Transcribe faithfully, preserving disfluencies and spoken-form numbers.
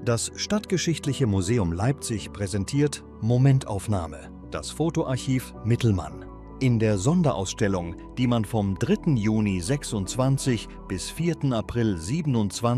Das Stadtgeschichtliche Museum Leipzig präsentiert Momentaufnahme, das Fotoarchiv Mittelmann. In der Sonderausstellung, die man vom dritten Juni sechsundzwanzig bis vierten April siebenundzwanzig